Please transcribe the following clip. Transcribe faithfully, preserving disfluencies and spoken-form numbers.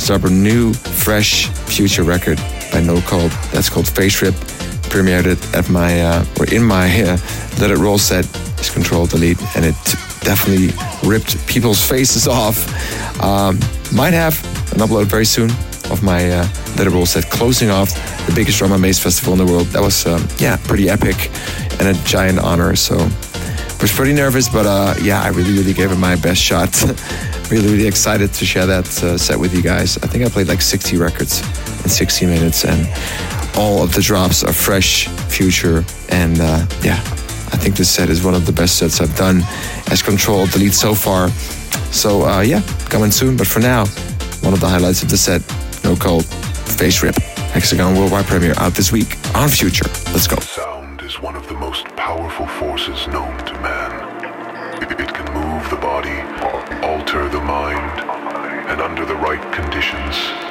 to drop a new, fresh Future record by No Code. That's called Face Rip. Premiered it at my, uh, or in my uh, Let It Roll set. It's Control Delete, and it definitely ripped people's faces off. Um, might have an upload very soon of my uh, Let It Roll set, closing off the biggest drum and bass festival in the world. That was, um, yeah, pretty epic and a giant honor. So I was pretty nervous, but uh, yeah, I really, really gave it my best shot. Really, really excited to share that uh, set with you guys. I think I played like sixty records in sixty minutes, and all of the drops are fresh, Future, and uh, yeah, I think this set is one of the best sets I've done as Control Delete so far. So uh, yeah, coming soon. But for now, one of the highlights of the set, No Code, Face Rip. Hexagon Worldwide Premiere out this week on Future. Let's go. Sound is one of the most powerful forces known to man. It, it can move the body, alter the mind, and under the right conditions,